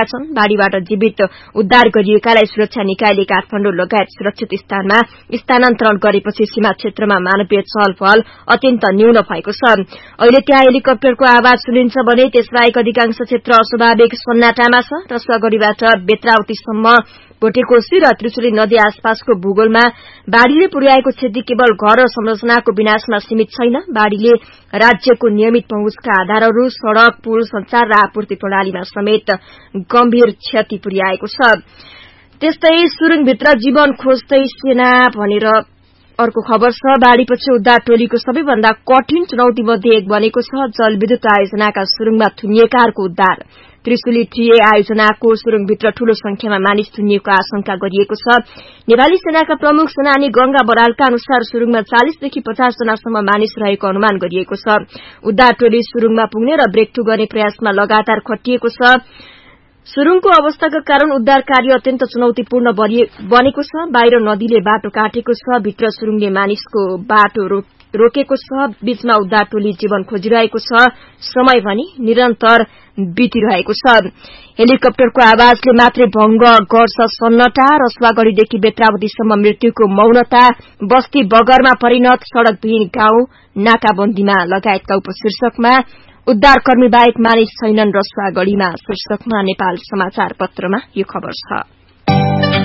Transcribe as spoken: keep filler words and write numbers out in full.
भएका छन्। बाढ़ीबाट जीवित उद्धार गरिएकालाई सुरक्षा निकायले काठमाडौँ लगायत सुरक्षित स्थानमा स्थानान्तरण गरेपछि सीमा क्षेत्रमा मानवीय चहलपहल अत्यन्त न्यून भएको छ। अहिले त्यहाँ हेलिकप्टरको आवाज सुनिन्छ भने त्यसबाहेक अधिकांश क्षेत्र अस्वाभाविक सन्नाटामा छ। रसुवागढ़ीबाट बेत्रावतीसम्म भोटेकोशी र त्रिशुली नदी आसपासको भूगोलमा बाढ़ीले पुर्याएको क्षति केवल घर र संरचनाको विनाशमा सीमित छैन। बाढ़ीले राज्यको नियमित पहुँचका आधारहरू, सड़क, पुल, संचार र आपूर्ति प्रणालीमा समेत गम्भीर क्षति पुर्याएको छ। त्यस्तै सुरुङभित्र जीवन खोज्दै सेना भनेर अर्को खबर छ। बाढ़ीपछि उद्धार टोलीको सबैभन्दा कठिन चुनौती मध्ये एक बनेको छ जलविद्युत आयोजनाका सुरुङमा थुनिएकाहरूको उद्धार। त्रिशुली टीए आयोजनाको सुरुङभित्र ठूलो संख्यामा मानिस थुनिएको आशंका गरिएको छ। नेपाली सेनाका प्रमुख सेनानी गंगा बरालका अनुसार सुरुङमा चालीसदेखि पचास जनासम्म मानिस रहेको अनुमान गरिएको छ। उद्धार टोली सुरुङमा पुग्ने र ब्रेकथ्रू गर्ने प्रयासमा लगातार खटिएको छ। सुरुङको अवस्थाका कारण उद्धार कार्य अत्यन्त चुनौतीपूर्ण बनेको छ। बाहिर नदीले बाटो काटेको छ, भित्र सुरुङले मानिसको बाटो रोकेको छ। बीचमा उद्धार टोली जीवन खोजिरहेको छ। समय पनि निरन्तर बितिरहेको छ। हेलिकप्टरको आवाजले मात्रै भंग गर्छ सन्नटा। रसुवागढ़ीदेखि बेत्रावतीसम्म मृत्युको मौनता। बस्ती बगरमा परिणत सड़कविहीन गाउँ नाकाबन्दीमा लगायतका उपशीर्षकमा उद्धारकर्मी बाहेक मानिस छैनन् रसुवागढ़ीमा शीर्षकमा नेपाल समाचार पत्रमा यो खबर छ।